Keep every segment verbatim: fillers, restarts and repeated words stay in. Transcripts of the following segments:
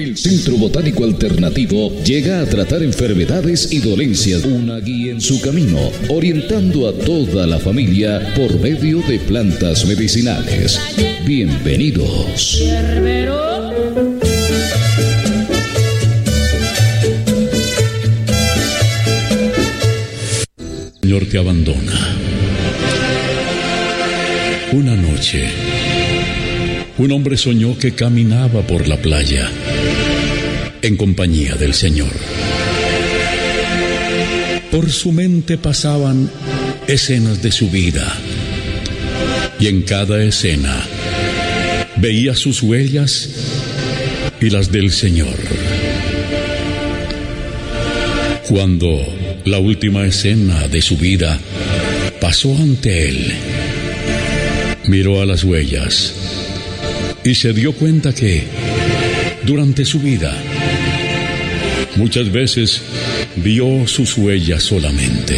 El Centro Botánico Alternativo llega a tratar enfermedades y dolencias, una guía en su camino, orientando a toda la familia por medio de plantas medicinales. Bienvenidos. El Señor te abandona. Una noche, un hombre soñó que caminaba por la playa en compañía del Señor. Por su mente pasaban escenas de su vida, y en cada escena veía sus huellas y las del Señor. Cuando la última escena de su vida pasó ante él, miró a las huellas y se dio cuenta que durante su vida muchas veces vio sus huellas solamente.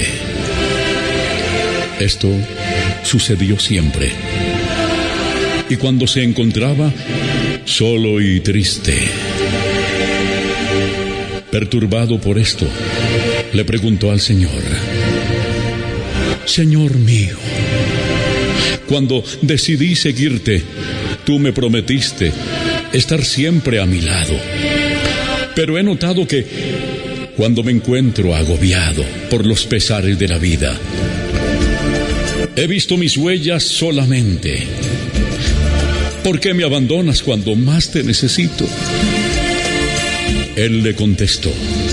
Esto sucedió siempre. Y cuando se encontraba solo y triste, perturbado por esto, le preguntó al Señor: Señor mío, cuando decidí seguirte, tú me prometiste estar siempre a mi lado. Pero he notado que cuando me encuentro agobiado por los pesares de la vida, he visto mis huellas solamente. ¿Por qué me abandonas cuando más te necesito? Él le contestó: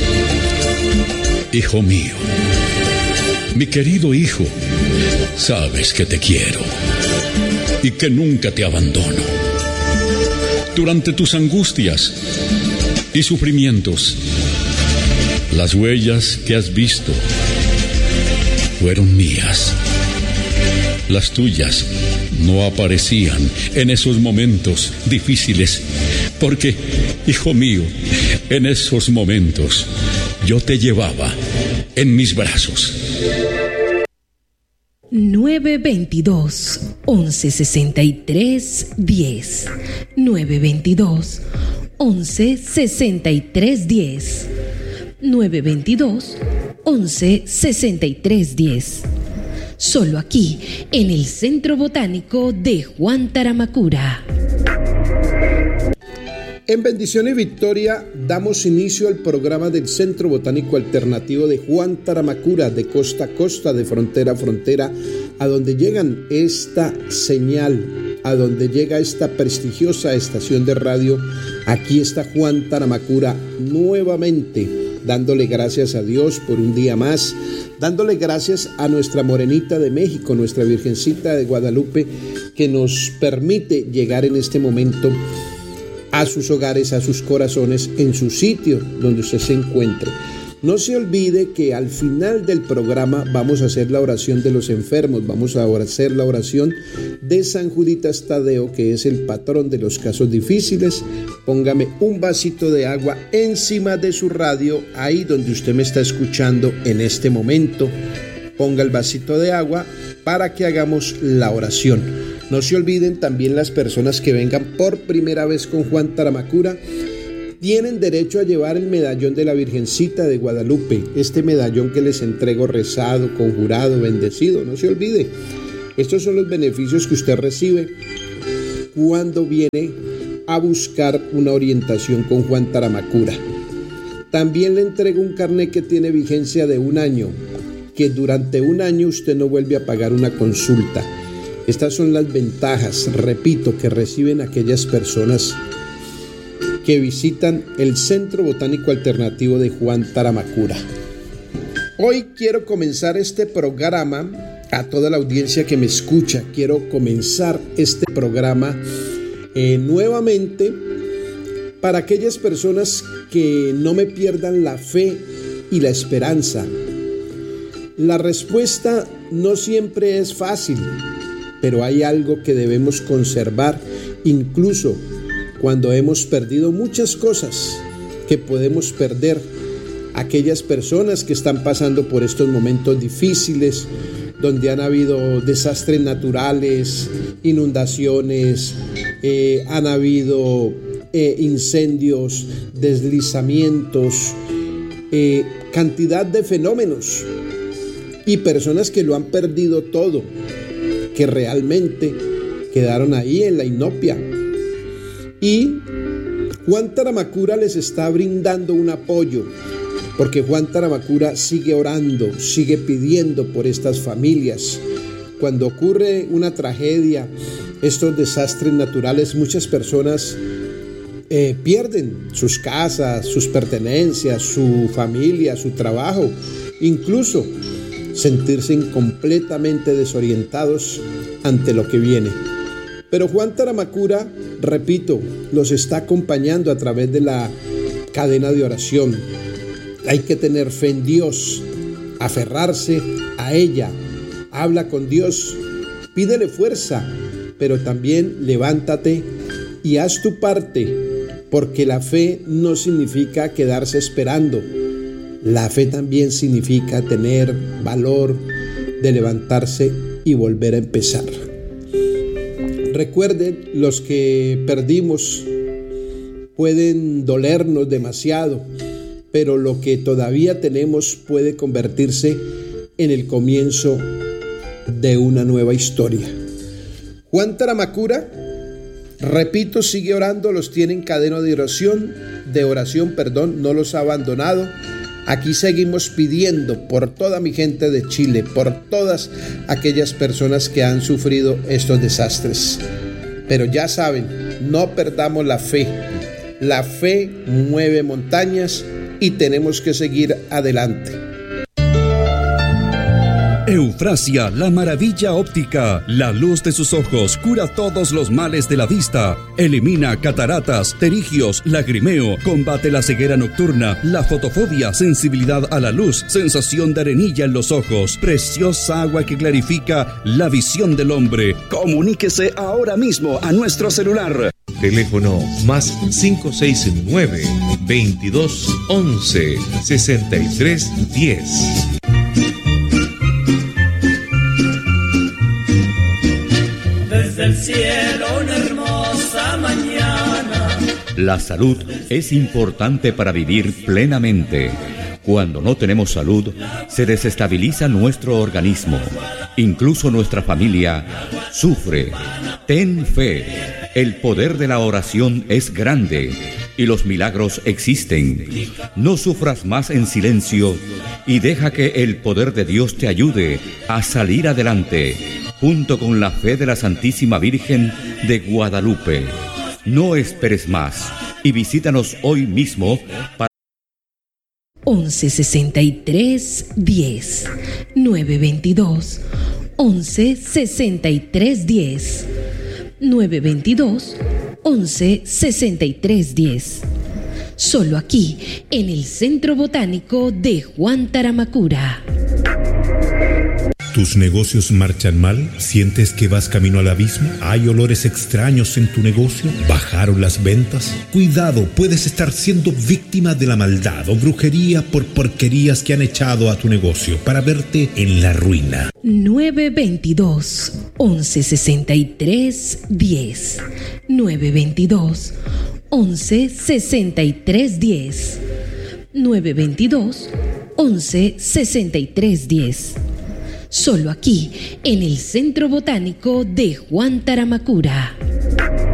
Hijo mío, mi querido hijo, sabes que te quiero y que nunca te abandono. Durante tus angustias y sufrimientos, las huellas que has visto fueron mías. Las tuyas no aparecían en esos momentos difíciles, porque, hijo mío, en esos momentos yo te llevaba en mis brazos. nueve veintidós, once sesenta y tres, diez. nueve veintidós, once sesenta y tres, diez. nueve veintidós, once sesenta y tres, diez. Solo aquí, en el Centro Botánico de Juan Taramacura. En bendición y victoria damos inicio al programa del Centro Botánico Alternativo de Juan Taramacura, de costa a costa, de frontera a frontera, a donde llegan esta señal, a donde llega esta prestigiosa estación de radio. Aquí está Juan Taramacura nuevamente, dándole gracias a Dios por un día más, dándole gracias a nuestra Morenita de México, nuestra Virgencita de Guadalupe, que nos permite llegar en este momento a sus hogares, a sus corazones, en su sitio donde usted se encuentre. No se olvide que al final del programa vamos a hacer la oración de los enfermos, vamos a hacer la oración de San Juditas Tadeo, que es el patrón de los casos difíciles. Póngame un vasito de agua encima de su radio, ahí donde usted me está escuchando en este momento. Ponga el vasito de agua para que hagamos la oración. No se olviden también las personas que vengan por primera vez con Juan Taramacura, tienen derecho a llevar el medallón de la Virgencita de Guadalupe, este medallón que les entrego rezado, conjurado, bendecido. No se olvide, estos son los beneficios que usted recibe cuando viene a buscar una orientación con Juan Taramacura. También le entrego un carnet que tiene vigencia de un año, que durante un año usted no vuelve a pagar una consulta. Estas son las ventajas, repito, que reciben aquellas personas que visitan el Centro Botánico Alternativo de Juan Taramacura. Hoy quiero comenzar este programa, a toda la audiencia que me escucha, quiero comenzar este programa eh, nuevamente para aquellas personas que no me pierdan la fe y la esperanza. La respuesta no siempre es fácil, pero hay algo que debemos conservar, incluso cuando hemos perdido muchas cosas que podemos perder. Aquellas personas que están pasando por estos momentos difíciles, donde han habido desastres naturales, inundaciones, eh, han habido eh, incendios, deslizamientos, eh, cantidad de fenómenos y personas que lo han perdido todo, que realmente quedaron ahí en la inopia. Y Juan Taramacura les está brindando un apoyo, porque Juan Taramacura sigue orando, sigue pidiendo por estas familias. Cuando ocurre una tragedia, estos desastres naturales, muchas personas eh, pierden sus casas, sus pertenencias, su familia, su trabajo, incluso sentirse completamente desorientados ante lo que viene. Pero Juan Taramacura, repito, los está acompañando a través de la cadena de oración. Hay que tener fe en Dios, aferrarse a ella. Habla con Dios, pídele fuerza, pero también levántate y haz tu parte, porque la fe no significa quedarse esperando. La fe también significa tener valor de levantarse y volver a empezar. Recuerden, los que perdimos pueden dolernos demasiado, pero lo que todavía tenemos puede convertirse en el comienzo de una nueva historia. Juan Taramacura, repito, sigue orando, los tiene en cadena de oración, de oración, perdón, no los ha abandonado. Aquí seguimos pidiendo por toda mi gente de Chile, por todas aquellas personas que han sufrido estos desastres. Pero ya saben, no perdamos la fe. La fe mueve montañas y tenemos que seguir adelante. Eufrasia, la maravilla óptica, la luz de sus ojos cura todos los males de la vista, elimina cataratas, pterigios, lagrimeo, combate la ceguera nocturna, la fotofobia, sensibilidad a la luz, sensación de arenilla en los ojos, preciosa agua que clarifica la visión del hombre. Comuníquese ahora mismo a nuestro celular. Teléfono más cinco seis nueve, veintidós once, sesenta y tres diez. Desde el cielo una hermosa mañana. La salud es importante para vivir plenamente. Cuando no tenemos salud, se desestabiliza nuestro organismo. Incluso nuestra familia sufre. Ten fe. El poder de la oración es grande y los milagros existen. No sufras más en silencio y deja que el poder de Dios te ayude a salir adelante, junto con la fe de la Santísima Virgen de Guadalupe. No esperes más y visítanos hoy mismo para once sesenta y tres diez, nueve veintidós, once sesenta y tres diez, nueve veintidós, once sesenta y tres diez. Solo aquí, en el Centro Botánico de Juan Taramacura. ¿Tus negocios marchan mal? ¿Sientes que vas camino al abismo? ¿Hay olores extraños en tu negocio? ¿Bajaron las ventas? Cuidado, puedes estar siendo víctima de la maldad o brujería por porquerías que han echado a tu negocio para verte en la ruina. nueve veintidós, once sesenta y tres diez, nueve veintidós, once sesenta y tres diez, nueve veintidós, once sesenta y tres diez. Solo aquí, en el Centro Botánico de Juan Taramacura.